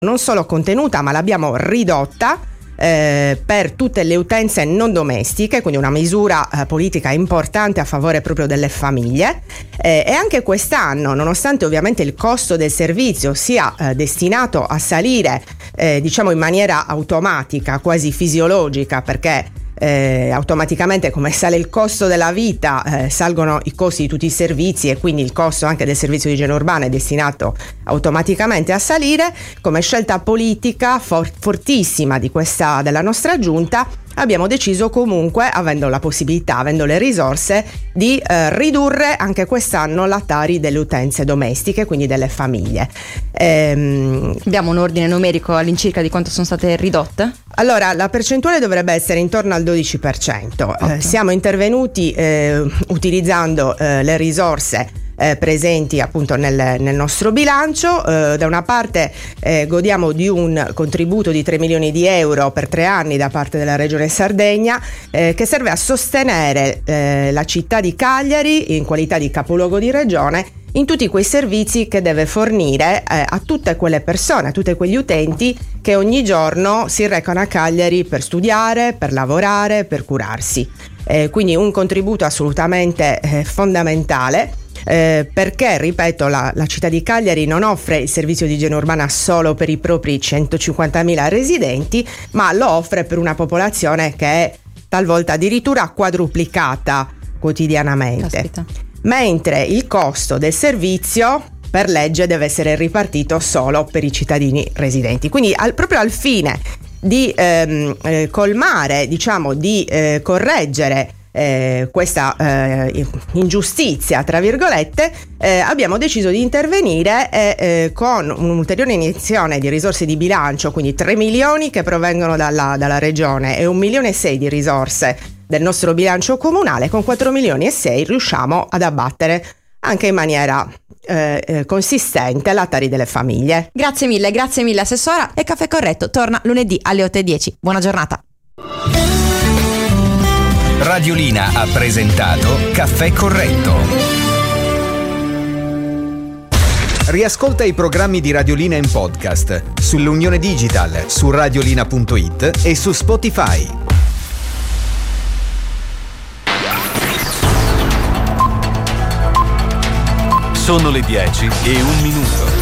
non solo contenuta, ma l'abbiamo ridotta per tutte le utenze non domestiche, quindi una misura politica importante a favore proprio delle famiglie. E anche quest'anno, nonostante ovviamente il costo del servizio sia destinato a salire diciamo in maniera automatica, quasi fisiologica, perché automaticamente, come sale il costo della vita, salgono i costi di tutti i servizi, e quindi il costo anche del servizio di igiene urbana è destinato automaticamente a salire. Come scelta politica fortissima della nostra giunta, abbiamo deciso comunque, avendo la possibilità, avendo le risorse, di ridurre anche quest'anno la Tari delle utenze domestiche, quindi delle famiglie. Abbiamo un ordine numerico all'incirca di quanto sono state ridotte? Allora, la percentuale dovrebbe essere intorno al 12%. Siamo intervenuti utilizzando le risorse presenti appunto nel nostro bilancio. Da una parte godiamo di un contributo di 3 milioni di euro per 3 anni da parte della Regione Sardegna, che serve a sostenere la città di Cagliari in qualità di capoluogo di regione in tutti quei servizi che deve fornire a tutte quelle persone, a tutti quegli utenti che ogni giorno si recano a Cagliari per studiare, per lavorare, per curarsi. Quindi un contributo assolutamente fondamentale. Perché, ripeto, la città di Cagliari non offre il servizio di igiene urbana solo per i propri 150.000 residenti, ma lo offre per una popolazione che è talvolta addirittura quadruplicata quotidianamente. Caspita. Mentre il costo del servizio per legge deve essere ripartito solo per i cittadini residenti. Quindi proprio al fine di colmare, diciamo, di correggere questa ingiustizia, tra virgolette, abbiamo deciso di intervenire con un'ulteriore iniezione di risorse di bilancio, quindi 3 milioni che provengono dalla regione e 1,6 milioni di risorse del nostro bilancio comunale. Con 4,6 milioni riusciamo ad abbattere anche in maniera consistente la Tari delle famiglie. Grazie mille Assessora, e Caffè Corretto torna lunedì alle 8:10. Buona giornata. Radiolina ha presentato Caffè Corretto. Riascolta i programmi di Radiolina in podcast sull'Unione Digital, su radiolina.it e su Spotify. Sono le 10:01.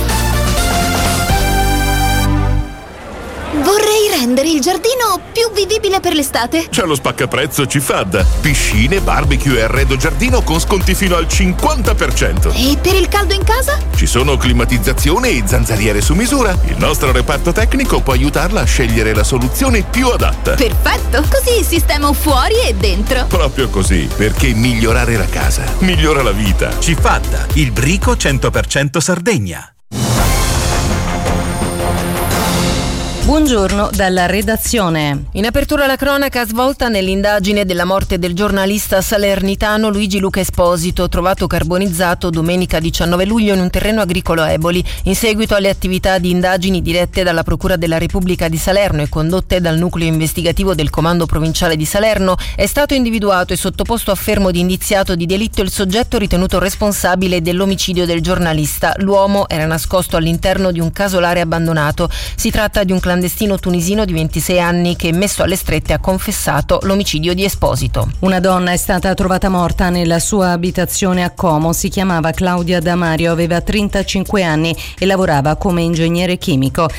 Vorrei rendere il giardino più vivibile per l'estate. C'è lo spaccaprezzo Cifad. Piscine, barbecue e arredo giardino con sconti fino al 50%. E per il caldo in casa? Ci sono climatizzazione e zanzariere su misura. Il nostro reparto tecnico può aiutarla a scegliere la soluzione più adatta. Perfetto, così sistemo fuori e dentro. Proprio così, perché migliorare la casa migliora la vita. Cifad, il brico 100% Sardegna. Buongiorno dalla redazione. In apertura la cronaca svolta nell'indagine della morte del giornalista salernitano Luigi Luca Esposito, trovato carbonizzato domenica 19 luglio in un terreno agricolo a Eboli. In seguito alle attività di indagini dirette dalla Procura della Repubblica di Salerno e condotte dal nucleo investigativo del Comando Provinciale di Salerno, è stato individuato e sottoposto a fermo di indiziato di delitto il soggetto ritenuto responsabile dell'omicidio del giornalista. L'uomo era nascosto all'interno di un casolare abbandonato. Si tratta di un clandestino tunisino di 26 anni che, messo alle strette, ha confessato l'omicidio di Esposito. Una donna è stata trovata morta nella sua abitazione a Como. Si chiamava Claudia Damario, aveva 35 anni e lavorava come ingegnere chimico.